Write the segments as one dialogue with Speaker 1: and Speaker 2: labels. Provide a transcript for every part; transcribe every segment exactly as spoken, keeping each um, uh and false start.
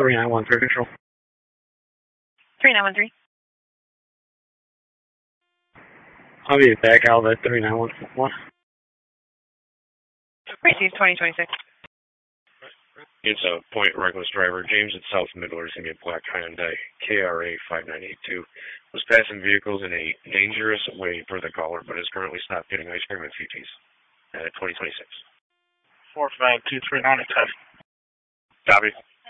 Speaker 1: three nine one three control.
Speaker 2: three nine one three.
Speaker 1: I'll be back out at three nine one one.
Speaker 2: Receive twenty twenty-six.
Speaker 3: It's a point reckless driver. James at South Midler is going to be a black Hyundai K R A five nine eight two. Was passing vehicles in a dangerous way per the caller, but is currently stopped getting ice cream at Fuji's at twenty twenty-six.
Speaker 4: four five two three nine ten.
Speaker 3: Copy.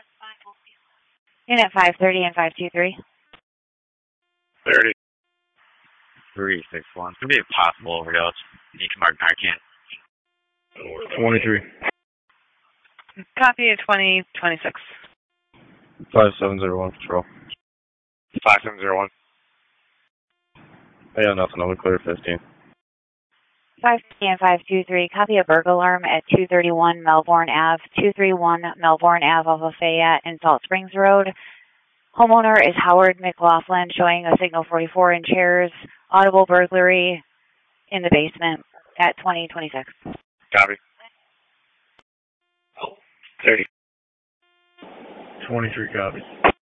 Speaker 5: Unit five thirty and five two three.
Speaker 3: thirty.
Speaker 6: three six one. It's going to be a possible overdose. You can mark Narcan.
Speaker 1: twenty-three.
Speaker 2: Copy of twenty twenty-six.
Speaker 7: five seven zero one control.
Speaker 3: five seven zero one.
Speaker 7: I got nothing. I'll clear fifteen.
Speaker 5: five thirty and five two three. Copy a burglar alarm at two thirty-one Melbourne Avenue. two thirty-one Melbourne Avenue off of Fayette in Salt Springs Road. Homeowner is Howard McLaughlin, showing a signal forty-four in chairs. Audible burglary in the basement at twenty twenty-six.
Speaker 3: Copy. thirty.
Speaker 1: twenty-three copies.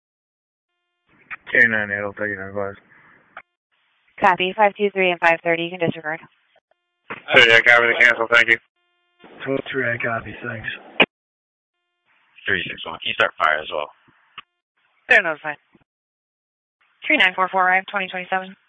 Speaker 4: K nine eight, I'll take it, advise.
Speaker 5: Copy. five two three and five thirty. You can disregard.
Speaker 3: So yeah, copy the cancel. Thank you.
Speaker 1: twenty-three I copy. Thanks.
Speaker 6: three six one. Can you start fire as well?
Speaker 2: They're notified. three nine four four, I have twenty twenty-seven.